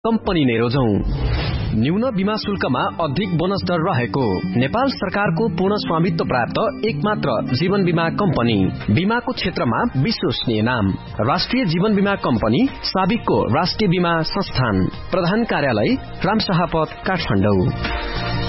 Company नै रोजौं। न्यून बीमा शुल्कमा अधिक बोनस दर रहेको नेपाल सरकारको पूर्ण स्वामित्व प्राप्त एकमात्र जीवन बीमा कम्पनी। बीमाको क्षेत्रमा विश्वसनीय नाम राष्ट्रिय जीवन बीमा कम्पनी, साबिकको राष्ट्रिय बीमा संस्थान। प्रधान कार्यालय रामशाहपथ, काठमाडौँ।